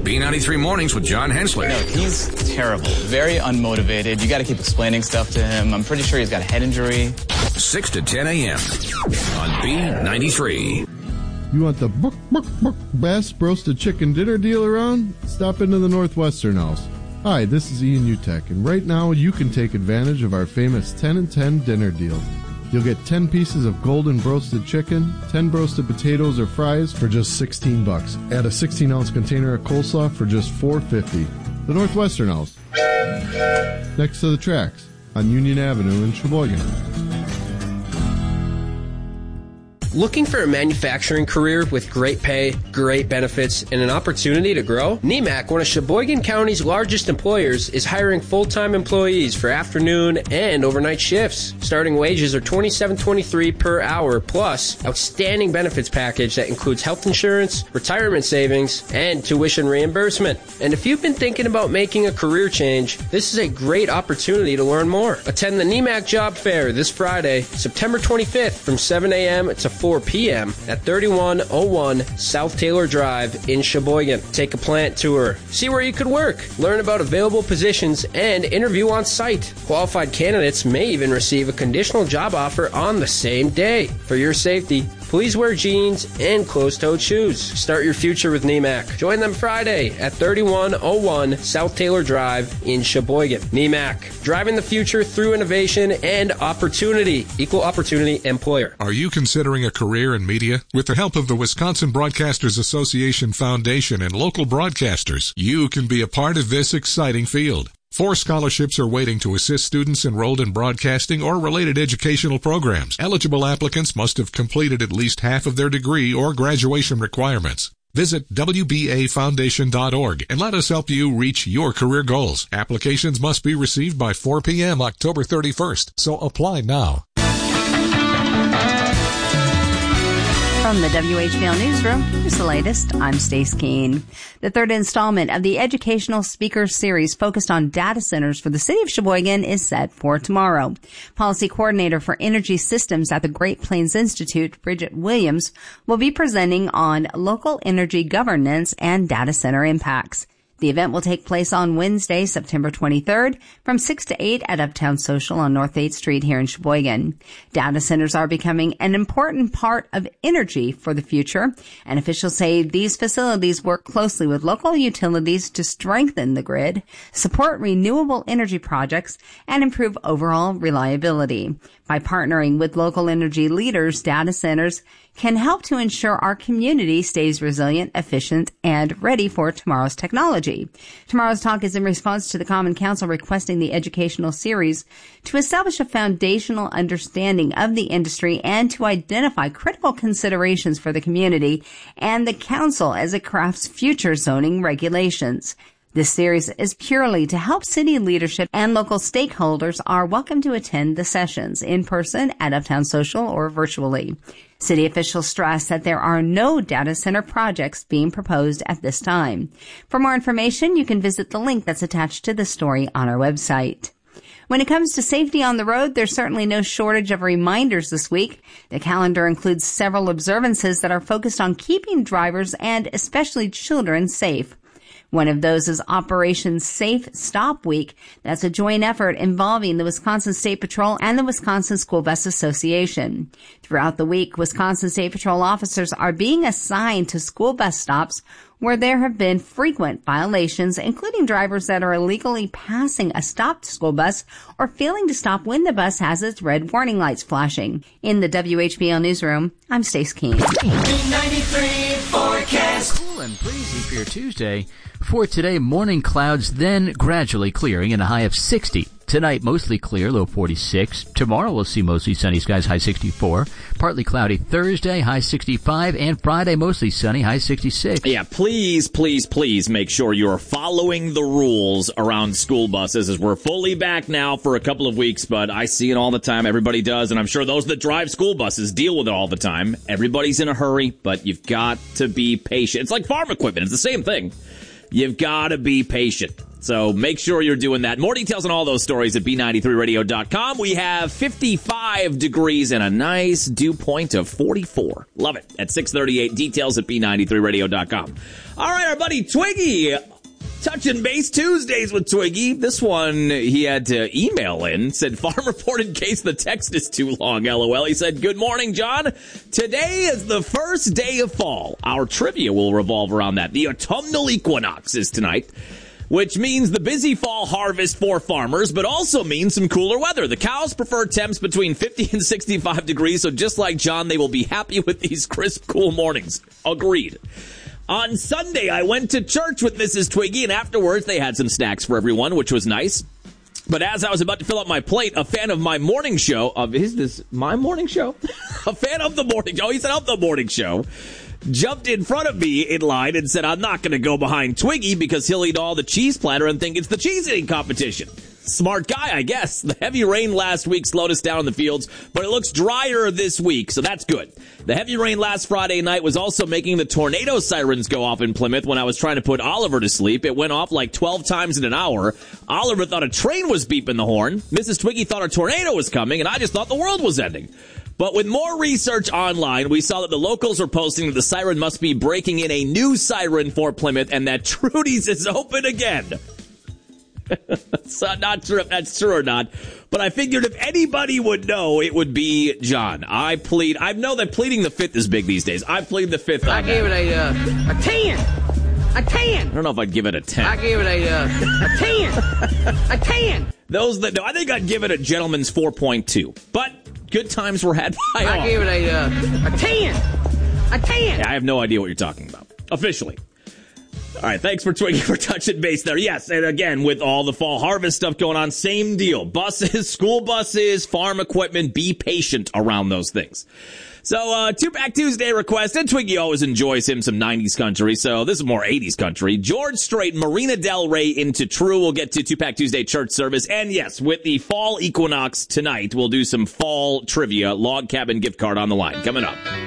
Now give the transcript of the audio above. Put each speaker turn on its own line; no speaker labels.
B93 Mornings with John Hensler.
No, he's terrible. Very unmotivated. You got to keep explaining stuff to him. I'm pretty sure he's got a head injury.
6 to 10 a.m. on B93.
You want the best roasted chicken dinner deal around? Stop into the Northwestern House. Hi, this is Ian Utek, and right now you can take advantage of our famous 10 and 10 dinner deal. You'll get 10 pieces of golden roasted chicken, 10 roasted potatoes or fries for just $16. Add a 16-ounce container of coleslaw for just $4.50. The Northwestern House, next to the tracks on Union Avenue in Sheboygan.
Looking for a manufacturing career with great pay, great benefits, and an opportunity to grow? NEMAC, one of Sheboygan County's largest employers, is hiring full-time employees for afternoon and overnight shifts. Starting wages are $27.23 per hour, plus outstanding benefits package that includes health insurance, retirement savings, and tuition reimbursement. And if you've been thinking about making a career change, this is a great opportunity to learn more. Attend the NEMAC Job Fair this Friday, September 25th from 7 a.m. to 4 p.m. at 3101 South Taylor Drive in Sheboygan. Take a plant tour, see where you could work, learn about available positions, and interview on site. Qualified candidates may even receive a conditional job offer on the same day. For your safety, please wear jeans and closed-toed shoes. Start your future with NEMAC. Join them Friday at 3101 South Taylor Drive in Sheboygan. NEMAC, driving the future through innovation and opportunity. Equal opportunity employer.
Are you considering a career in media? With the help of the Wisconsin Broadcasters Association Foundation and local broadcasters, you can be a part of this exciting field. 4 scholarships are waiting to assist students enrolled in broadcasting or related educational programs. Eligible applicants must have completed at least half of their degree or graduation requirements. Visit WBAFoundation.org and let us help you reach your career goals. Applications must be received by 4 p.m. October 31st, so apply now.
From the WHBL Newsroom, here's the latest. I'm Stace Keene. The third installment of the Educational Speakers Series focused on data centers for the city of Sheboygan is set for tomorrow. Policy Coordinator for Energy Systems at the Great Plains Institute, Bridget Williams, will be presenting on local energy governance and data center impacts. The event will take place on Wednesday, September 23rd from 6 to 8 at Uptown Social on North 8th Street here in Sheboygan. Data centers are becoming an important part of energy for the future, and officials say these facilities work closely with local utilities to strengthen the grid, support renewable energy projects, and improve overall reliability. By partnering with local energy leaders, data centers can help to ensure our community stays resilient, efficient, and ready for tomorrow's technology. Tomorrow's talk is in response to the Common Council requesting the educational series to establish a foundational understanding of the industry and to identify critical considerations for the community and the council as it crafts future zoning regulations. This series is purely to help city leadership, and local stakeholders are welcome to attend the sessions in person at Uptown Social or virtually. City officials stress that there are no data center projects being proposed at this time. For more information, you can visit the link that's attached to the story on our website. When it comes to safety on the road, there's certainly no shortage of reminders this week. The calendar includes several observances that are focused on keeping drivers and especially children safe. One of those is Operation Safe Stop Week. That's a joint effort involving the Wisconsin State Patrol and the Wisconsin School Bus Association. Throughout the week, Wisconsin State Patrol officers are being assigned to school bus stops where there have been frequent violations, including drivers that are illegally passing a stopped school bus or failing to stop when the bus has its red warning lights flashing. In the WHBL Newsroom, I'm Stace Keene.
93 forecast. Cool and breezy for your Tuesday. For today, morning clouds, then gradually clearing and a high of 60. Tonight, mostly clear, low 46. Tomorrow, we'll see mostly sunny skies, high 64. Partly cloudy Thursday, high 65. And Friday, mostly sunny, high 66.
Yeah, please, please, please make sure you're following the rules around school buses, as we're fully back now for a couple of weeks, but I see it all the time. Everybody does, and I'm sure those that drive school buses deal with it all the time. Everybody's in a hurry, but you've got to be patient. It's like farm equipment. It's the same thing. You've got to be patient. So make sure you're doing that. More details on all those stories at B93radio.com. We have 55 degrees and a nice dew point of 44. Love it. At 6:38, details at B93radio.com. All right, our buddy Twiggy, touching base Tuesdays with Twiggy. This one he had to email in. Said, farm report in case the text is too long, LOL. He said, good morning, John. Today is the first day of fall. Our trivia will revolve around that. The autumnal equinox is tonight, which means the busy fall harvest for farmers, but also means some cooler weather. The cows prefer temps between 50 and 65 degrees, so just like John, they will be happy with these crisp, cool mornings. Agreed. On Sunday, I went to church with Mrs. Twiggy, and afterwards they had some snacks for everyone, which was nice. But as I was about to fill up my plate, a fan of my morning show, is this my morning show? A fan of the morning show, he said, of the morning show, jumped in front of me in line and said, I'm not going to go behind Twiggy because he'll eat all the cheese platter and think it's the cheese eating competition. Smart guy, I guess. The heavy rain last week slowed us down in the fields, but it looks drier this week, so that's good. The heavy rain last Friday night was also making the tornado sirens go off in Plymouth when I was trying to put Oliver to sleep. It went off like 12 times in an hour. Oliver thought a train was beeping the horn. Mrs. Twiggy thought a tornado was coming, and I just thought the world was ending. But with more research online, we saw that the locals are posting that the siren must be breaking in a new siren for Plymouth and that Trudy's is open again. So not sure if that's true or not, but I figured if anybody would know, it would be John. I know that pleading the fifth is big these days. I plead the fifth.
I gave it a 10. A 10.
I don't know if I'd give it a 10.
I gave it a 10. A 10.
Those that know, I think I'd give it a gentleman's 4.2. But good times were had by all.
I gave it a 10. A 10.
Yeah, I have no idea what you're talking about. Officially. All right, thanks for Twiggy for touching base there. Yes, and again, with all the fall harvest stuff going on, same deal. Buses, school buses, farm equipment, be patient around those things. So, Two-Pack Tuesday requested. Twiggy always enjoys him some 90s country, so this is more 80s country. George Strait, Marina Del Rey into True. We'll get to Two-Pack Tuesday church service. And yes, with the fall equinox tonight, we'll do some fall trivia. Log Cabin gift card on the line. Coming up.